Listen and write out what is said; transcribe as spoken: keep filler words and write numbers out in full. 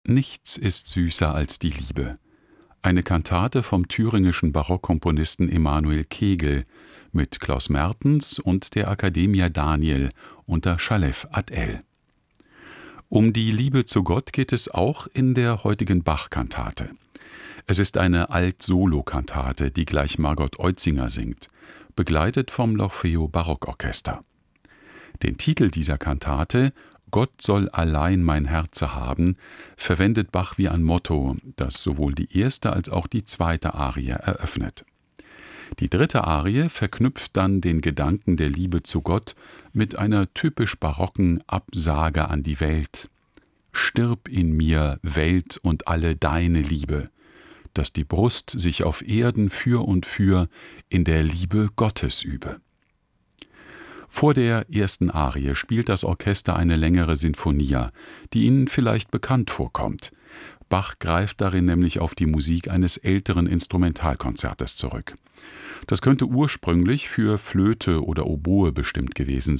Nichts ist süßer als die Liebe. Eine Kantate vom thüringischen Barockkomponisten Emanuel Kegel mit Klaus Mertens und der Accademia Daniel unter Chalef Ad-El. Um die Liebe zu Gott geht es auch in der heutigen Bach-Kantate. Es ist eine Alt-Solo-Kantate, die gleich Margot Eutzinger singt, begleitet vom L'Orfeo Barockorchester. Den Titel dieser Kantate, »Gott soll allein mein Herze haben«, verwendet Bach wie ein Motto, das sowohl die erste als auch die zweite Arie eröffnet. Die dritte Arie verknüpft dann den Gedanken der Liebe zu Gott mit einer typisch barocken Absage an die Welt. »Stirb in mir, Welt und alle deine Liebe, dass die Brust sich auf Erden für und für in der Liebe Gottes übe.« Vor der ersten Arie spielt das Orchester eine längere Sinfonia, die Ihnen vielleicht bekannt vorkommt. Bach greift darin nämlich auf die Musik eines älteren Instrumentalkonzertes zurück. Das könnte ursprünglich für Flöte oder Oboe bestimmt gewesen sein.